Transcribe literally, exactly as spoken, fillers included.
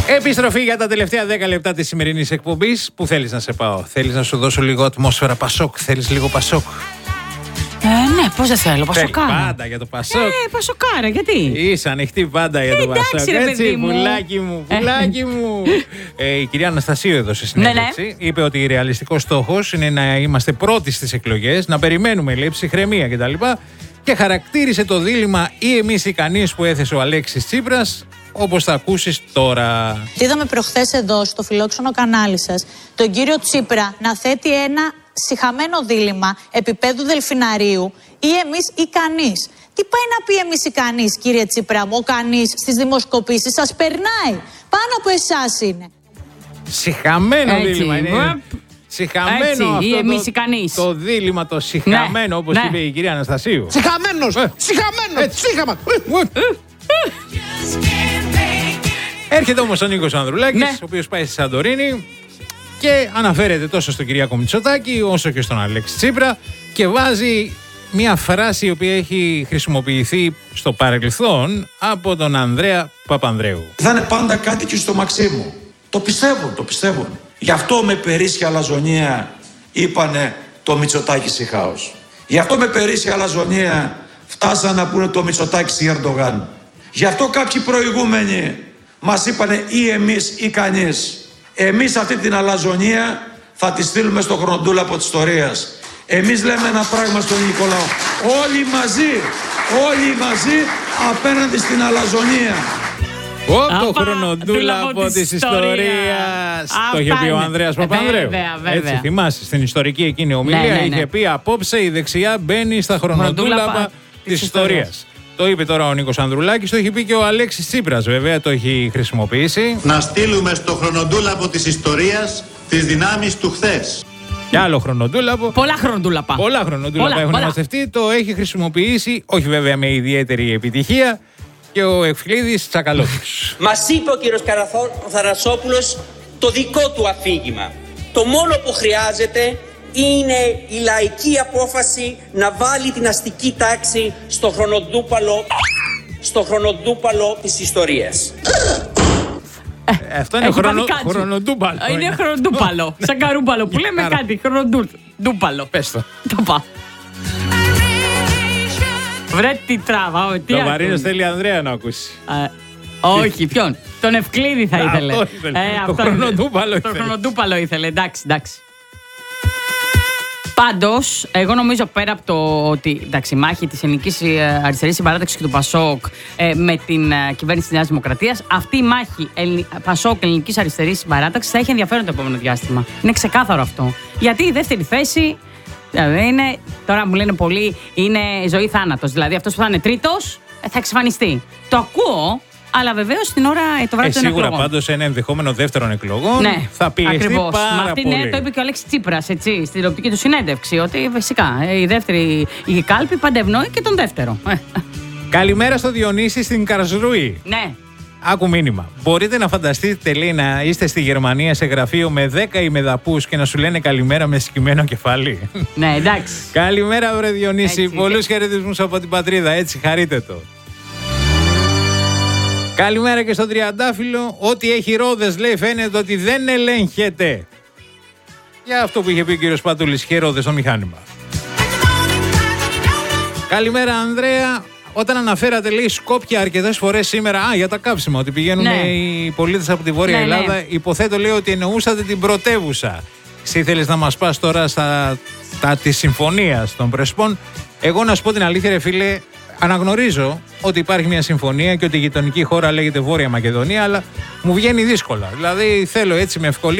Επιστροφή για τα τελευταία δέκα λεπτά της σημερινής εκπομπής. Πού θέλεις να σε πάω? Θέλεις να σου δώσω λίγο ατμόσφαιρα Πασόκ? Θέλεις λίγο Πασόκ? Ε, ναι, πώς δεν θέλω, Πασοκάρα. Πάντα για το Πασόκ. Ε, Πασοκάρα, γιατί? Είσαι ανοιχτή πάντα για ε, το εντάξει, Πασόκ. ρε, Έτσι, παιδί μου. πουλάκι μου, πουλάκι μου. Ε, η κυρία Αναστασίου εδώ στη συνέντευξη ναι, ναι. είπε ότι ρεαλιστικός στόχος είναι να είμαστε πρώτοι στις εκλογές, να περιμένουμε λέει, ψυχραιμία κτλ. Και χαρακτήρισε το δίλημμα ή εμείς οι κανείς που έθεσε ο Αλέξης Τσίπρας, όπως θα ακούσεις τώρα. Είδαμε προχθές εδώ στο φιλόξενο κανάλι σας τον κύριο Τσίπρα να θέτει ένα σιχαμένο δίλημμα επίπεδου δελφιναρίου ή εμείς ή κανείς. Τι πάει να πει εμείς ή κανείς, κύριε Τσίπρα μου? Ο κανείς στις δημοσκοπήσεις σας περνάει. Πάνω από εσάς είναι. Σιχαμένο Έτσι, δίλημμα είναι. βαπ. Σιχαμένο Έτσι, αυτό ή το, εμείς ή κανείς. το δίλημμα, το σιχαμένο, ναι, όπως ναι. είπε η κυρία Αναστασίου. Σιχαμένος! Ε. Σιχαμένος! Σιχαμα! Έρχεται όμως ο Νίκος Ανδρουλάκης, Ναι. ο οποίος πάει στη Σαντορίνη και αναφέρεται τόσο στον Κυριάκο Μητσοτάκη όσο και στον Αλέξη Τσίπρα και βάζει μια φράση η οποία έχει χρησιμοποιηθεί στο παρελθόν από τον Ανδρέα Παπανδρέου. Θα είναι πάντα κάτι και στο Μαξίμου. Το πιστεύουν, το πιστεύουν. Γι' αυτό με περίσσια αλαζονία είπανε το Μητσοτάκη σιχάος. Γι' αυτό με περίσσια αλαζονία φτάσαν να πούνε το Μητσοτάκη Ερντογάν. Γι' αυτό κάποιοι προηγούμενοι μας είπανε ή εμείς ή κανείς. Εμείς αυτή την αλαζονία θα τη στείλουμε στο χρονοτούλαπο της ιστορίας. Εμείς λέμε ένα πράγμα στον Νικολάο. Όλοι μαζί, όλοι μαζί απέναντι στην αλαζονία. Ω, το χρονοτούλαπο της ιστορίας. Το είχε πει ο Ανδρέας Παπανδρέου. Βέβαια, βέβαια. Έτσι, θυμάσαι, στην ιστορική εκείνη ομιλία Ναι, ναι, ναι. είχε πει απόψε η δεξιά μπαίνει στα χρονοτούλαπα Χρονοτούλαπα της της ιστορίας. Το είπε τώρα ο Νίκος Ανδρουλάκης, το έχει πει και ο Αλέξης Τσίπρας, βέβαια, το έχει χρησιμοποιήσει. Να στείλουμε στο χρονοτούλαπο της ιστορίας τις δυνάμεις του χθες. Και άλλο χρονοτούλαπο. Πολλά χρονοτούλαπα. Πολλά χρονοτούλαπα Πολλά, έχουν πολλά. μαστευτεί. Το έχει χρησιμοποιήσει, όχι βέβαια με ιδιαίτερη επιτυχία, και ο Ευκλήδης Τσακαλώτης. Μας είπε ο κύριος Καραθαρασόπουλος το δικό του αφήγημα. Το μόνο που χρειάζεται είναι η λαϊκή απόφαση να βάλει την αστική τάξη στο χρονοτούπαλο, στο χρονοτούπαλο της ιστορίας. Ε, αυτό είναι Έχει χρονο, πάθει κάτσου. χρονοτούπαλο. Είναι χρονοτούπαλο. Σαν καρούμπαλο που λέμε Άρα. κάτι. Χρονοτούπαλο. Πες το. Το πάω. Βρε τι τράβα. Τι Το ακούνε. Βαρύνος θέλει Ανδρέα να ακούσει. Ε, όχι, ποιον. Τον Ευκλήδη θα ήθελε. Αυτό ήθελε. Ε, Το αυτό χρονοτούπαλο Το ήθελε. χρονοτούπαλο ήθελε. Εντάξει, εντάξει. Πάντως, εγώ νομίζω πέρα από το ότι εντάξει, η μάχη της Ελληνικής Αριστερής Συμπαράταξης και του Πασόκ ε, με την ε, κυβέρνηση της Νέας Δημοκρατίας, αυτή η μάχη Ελλη... Πασόκ Ελληνικής Αριστερής Συμπαράταξης θα έχει ενδιαφέρον το επόμενο διάστημα. Είναι ξεκάθαρο αυτό. Γιατί η δεύτερη θέση δηλαδή, είναι, τώρα μου λένε πολλοί, είναι ζωή θάνατος. Δηλαδή αυτός που θα είναι τρίτος ε, θα εξαφανιστεί. Το ακούω. Αλλά βεβαίως την ώρα ε, το βράδυ Ε, των σίγουρα εκλογών. πάντως ένα ενδεχόμενο δεύτερων εκλογών Ναι, θα πιεστεί ακριβώς. πάρα Μα αυτή πολύ. ναι, το είπε και ο Αλέξης Τσίπρας έτσι, στην τηλεοπτική του συνέντευξη. Ότι φυσικά ε, η δεύτερη η κάλπη παντευνοεί και τον δεύτερο. Ε, Καλημέρα στο Διονύση στην Καρσρούη. ναι. Άκου μήνυμα. Μπορείτε να φανταστείτε, λέει, να είστε στη Γερμανία σε γραφείο με δέκα ημεδαπούς και να σου λένε καλημέρα με σκυμμένο κεφάλι. Ναι, εντάξει. Καλημέρα, βρε Διονύση. Έτσι. Πολλούς χαιρετισμούς από την πατρίδα. Έτσι, χαρείτε το. Καλημέρα και στον Τριαντάφυλλο. Ό,τι έχει ρόδες, λέει, φαίνεται ότι δεν ελέγχεται. Για αυτό που είχε πει ο κύριος Πατούλης, είχε ρόδες στο μηχάνημα. Καλημέρα, Ανδρέα. Όταν αναφέρατε, λέει, Σκόπια αρκετές φορές σήμερα, α, για τα κάψιμα, ότι πηγαίνουν Ναι. οι πολίτες από τη Βόρεια Ναι, ναι. Ελλάδα, υποθέτω, λέει, ότι εννοούσατε την πρωτεύουσα. Εσύ ήθελες να μας πας τώρα στα τα της συμφωνίας των Πρεσπών. Εγώ να σου πω την αλήθεια, ρε φίλε, αναγνωρίζω ότι υπάρχει μια συμφωνία και ότι η γειτονική χώρα λέγεται Βόρεια Μακεδονία, αλλά μου βγαίνει δύσκολα. Δηλαδή θέλω έτσι με ευκολία